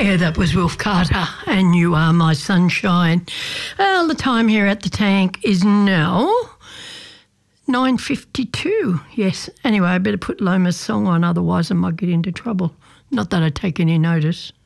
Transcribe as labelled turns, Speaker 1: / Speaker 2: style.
Speaker 1: Yeah, that was Wilf Carter, and You Are My Sunshine. Well, the time here at the tank is now 9:52. Yes. Anyway, I better put Loma's song on, otherwise I might get into trouble. Not that I take any notice.